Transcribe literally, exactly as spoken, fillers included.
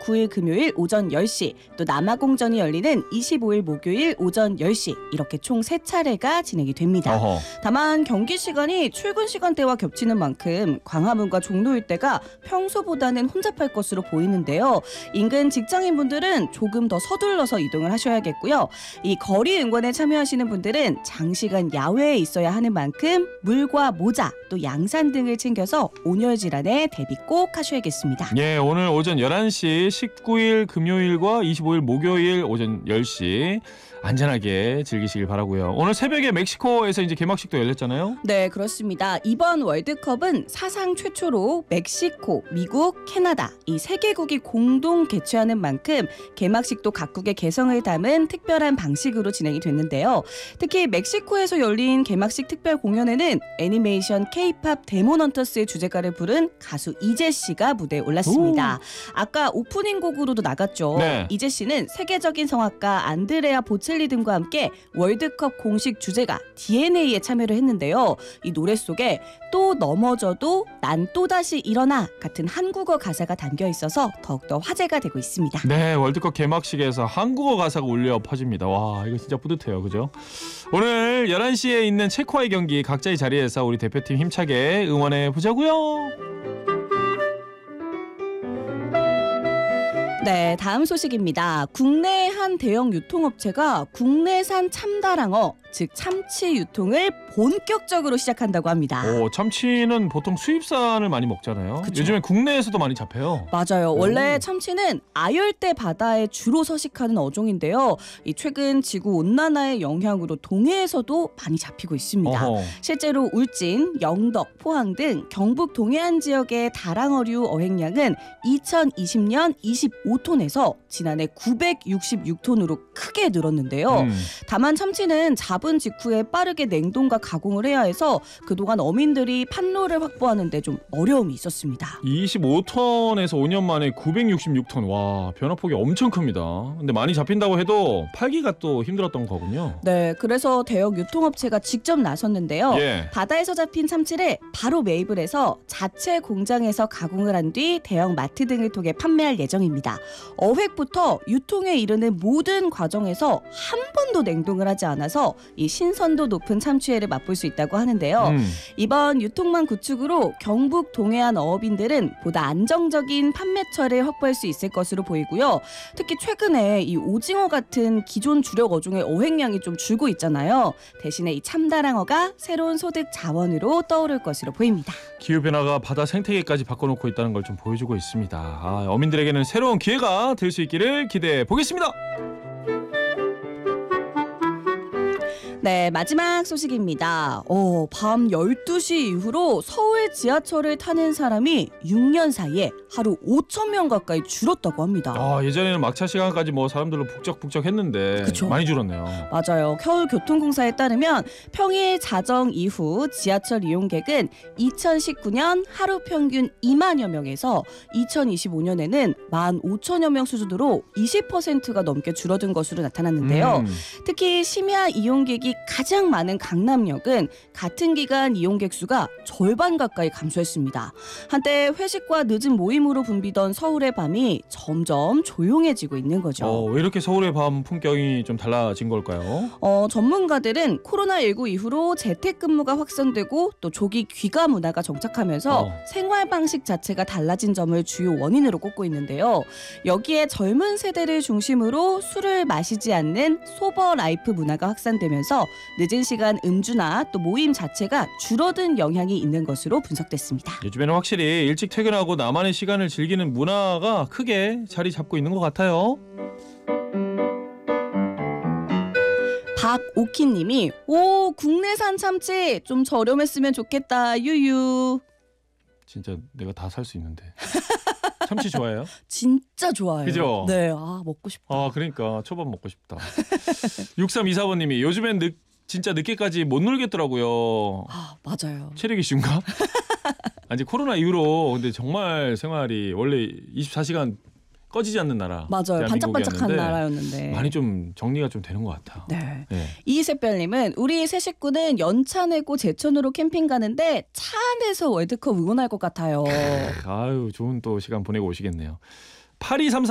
이십구 일 금요일 오전 열 시, 또 남아공전이 열리는 이십오 일 목요일 오전 열 시 이렇게 총 세 차례가 진행이 됩니다. 어허. 다만 경기 시간이 출근 시간대와 겹치는 만큼 광화문과 종로 일대가 평소보다는 혼잡할 것으로 보이는데요. 인근 직장인분들은 조금 더 서둘러서 이동을 하셔야겠고요. 이 거리 응원에 참여하시는 분들은 장시간 야외에 있어야 하는 만큼 물과 모자, 또 양산 등을 챙겨서 온열 질환에 대비 꼭 하셔야겠습니다. 예, 오늘 오전 열한 시 십구 일 금요일과 이십오 일 목요일 오전 열 시 안전하게 즐기시길 바라고요. 오늘 새벽에 멕시코에서 이제 개막식도 열렸잖아요. 네, 그렇습니다. 이번 월드컵은 사상 최초로 멕시코, 미국, 캐나다 이 세 개국이 공동 개최하는 만큼 개막식도 각국의 개성을 담은 특별한 방식으로 진행이 됐는데요. 특히 멕시코에서 열린 개막식 특별 공연에는 애니메이션 K-팝 데몬헌터스의 주제가를 부른 가수 이재 씨가 무대에 올랐습니다. 오. 아까 오프닝 곡으로도 나갔죠. 네. 이재 씨는 세계적인 성악가 안드레아 보첼리 등과 함께 월드컵 공식 주제가 디엔에이에 참여를 했는데요. 이 노래 속에 또 넘어져도 난 또다시 일어나 같은 한국어 가사가 담겨 있어서 더욱더 화제가 되고 있습니다. 네, 월드컵 개막식에서 한국어 가사가 울려 퍼집니다. 와, 이거 진짜 뿌듯해요. 그죠? 오늘 열한 시에 있는 체코와의 경기 각자의 자리에서 우리 대표팀 힘차게 응원해 보자고요. 네, 다음 소식입니다. 국내 한 대형 유통업체가 국내산 참다랑어, 즉 참치 유통을 본격적으로 시작한다고 합니다. 오, 참치는 보통 수입산을 많이 먹잖아요. 그쵸? 요즘에 국내에서도 많이 잡혀요. 맞아요. 원래 참치는 아열대 바다에 주로 서식하는 어종인데요. 이 최근 지구 온난화의 영향으로 동해에서도 많이 잡히고 있습니다. 어허. 실제로 울진, 영덕, 포항 등 경북 동해안 지역의 다랑어류 어획량은 이천이십 년 이십오 톤에서 지난해 구백육십육 톤으로 크게 늘었는데요. 음. 다만 참치는 잡은 직후에 빠르게 냉동과 가공을 해야 해서 그동안 어민들이 판로를 확보하는 데 좀 어려움이 있었습니다. 이십오 톤에서 오 년 만에 구백육십육 톤. 와, 변화폭이 엄청 큽니다. 근데 많이 잡힌다고 해도 팔기가 또 힘들었던 거군요. 네, 그래서 대형 유통업체가 직접 나섰는데요. 예. 바다에서 잡힌 참치를 바로 매입을 해서 자체 공장에서 가공을 한 뒤 대형 마트 등을 통해 판매할 예정입니다. 어획부터 유통에 이르는 모든 과정에서 한 번도 냉동을 하지 않아서 이 신선도 높은 참치회를 맛볼 수 있다고 하는데요. 음. 이번 유통망 구축으로 경북 동해안 어업인들은 보다 안정적인 판매처를 확보할 수 있을 것으로 보이고요. 특히 최근에 이 오징어 같은 기존 주력 어종의 어획량이 좀 줄고 있잖아요. 대신에 이 참다랑어가 새로운 소득 자원으로 떠오를 것으로 보입니다. 기후변화가 바다 생태계까지 바꿔놓고 있다는 걸 좀 보여주고 있습니다. 아, 어민들에게는 새로운 기회가 될 수 있기를 기대해 보겠습니다. 네, 마지막 소식입니다. 어, 밤 열두 시 이후로 서울 지하철을 타는 사람이 육 년 사이에 하루 오천 명 가까이 줄었다고 합니다. 아, 예전에는 막차 시간까지 뭐 사람들로 북적북적 했는데 그쵸. 많이 줄었네요. 맞아요. 서울교통공사에 따르면 평일 자정 이후 지하철 이용객은 이천십구 년 하루 평균 이만여 명에서 이천이십오 년에는 만 오천여 명 수준으로 이십 퍼센트가 넘게 줄어든 것으로 나타났는데요. 음. 특히 심야 이용객이 가장 많은 강남역은 같은 기간 이용객 수가 절반 가까이 감소했습니다. 한때 회식과 늦은 모임으로 붐비던 서울의 밤이 점점 조용해지고 있는 거죠. 어, 왜 이렇게 서울의 밤 풍경이 좀 달라진 걸까요? 어, 전문가들은 코로나십구 이후로 재택근무가 확산되고 또 조기 귀가 문화가 정착하면서 어. 생활 방식 자체가 달라진 점을 주요 원인으로 꼽고 있는데요. 여기에 젊은 세대를 중심으로 술을 마시지 않는 소버 라이프 문화가 확산되면서 늦은 시간 음주나 또 모임 자체가 줄어든 영향이 있는 것으로 분석됐습니다. 요즘에는 확실히 일찍 퇴근하고 나만의 시간을 즐기는 문화가 크게 자리 잡고 있는 것 같아요. 박오키님이 오 국내산 참치 좀 저렴했으면 좋겠다 유유. 진짜 내가 다 살 수 있는데. 참치 좋아해요? 진짜 좋아요. 그죠? 네, 아 먹고 싶다. 아, 그러니까 초밥 먹고 싶다. 육삼이사 번님이 요즘엔 늦, 진짜 늦게까지 못 놀겠더라고요. 아 맞아요. 체력이 쉬운가? 아니 코로나 이후로 근데 정말 생활이 원래 이십사 시간 꺼지지 않는 나라. 맞아요. 반짝반짝한 대한민국이었는데 나라였는데. 많이 좀 정리가 좀 되는 것 같아. 네. 네. 이세별님은 우리 세 식구는 연차 내고 제천으로 캠핑 가는데 차 안에서 월드컵 응원할 것 같아요. 아유 좋은 또 시간 보내고 오시겠네요. 팔이삼삼